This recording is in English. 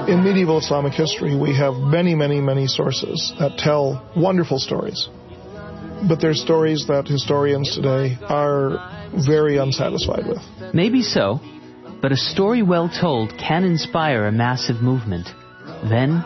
In medieval Islamic history, we have many, many, many sources that tell wonderful stories. But they're stories that historians today are very unsatisfied with. Maybe so, but a story well told can inspire a massive movement. Then